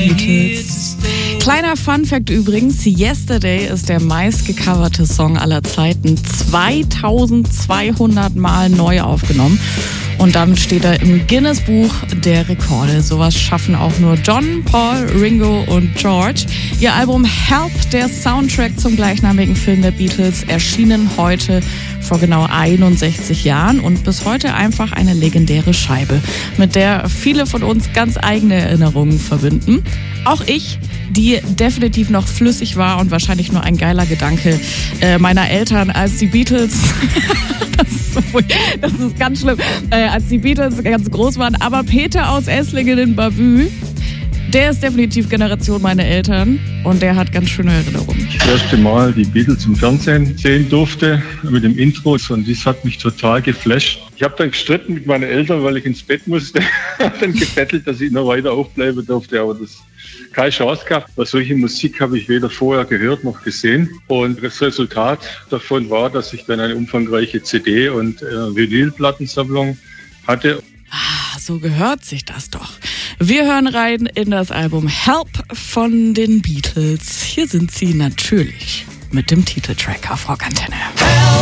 Beatles. Kleiner Funfact übrigens, Yesterday ist der meistgecoverte Song aller Zeiten, 2200 Mal neu aufgenommen. Und damit steht er im Guinness-Buch der Rekorde. Sowas schaffen auch nur John, Paul, Ringo und George. Ihr Album Help, der Soundtrack zum gleichnamigen Film der Beatles, erschienen heute vor genau 61 Jahren und bis heute einfach eine legendäre Scheibe, mit der viele von uns ganz eigene Erinnerungen verbinden. Auch ich, die definitiv noch flüssig war und wahrscheinlich nur ein geiler Gedanke meiner Eltern, als die Beatles... Das ist ganz schlimm, als die Beatles ganz groß waren. Aber Peter aus Esslingen in Bavü, der ist definitiv Generation meiner Eltern und der hat ganz schöne Erinnerungen. Das erste Mal die Beatles im Fernsehen sehen durfte mit dem Intro und das hat mich total geflasht. Ich habe dann gestritten mit meinen Eltern, weil ich ins Bett musste. Ich habe dann gebettelt, dass ich noch weiter aufbleiben durfte, aber das keine Chance gehabt. Weil solche Musik habe ich weder vorher gehört noch gesehen. Und das Resultat davon war, dass ich dann eine umfangreiche CD- und Vinylplattensammlung hatte. So gehört sich das doch. Wir hören rein in das Album Help von den Beatles. Hier sind sie natürlich mit dem Titeltrack auf Rockantenne.